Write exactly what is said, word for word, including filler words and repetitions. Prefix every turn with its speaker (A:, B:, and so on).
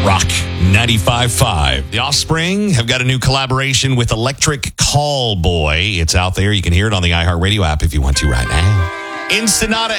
A: Rock ninety-five point five. The Offspring have got a new collaboration with Electric Callboy. It's out there. You can hear it on the iHeartRadio app if you want to right now. In Sonata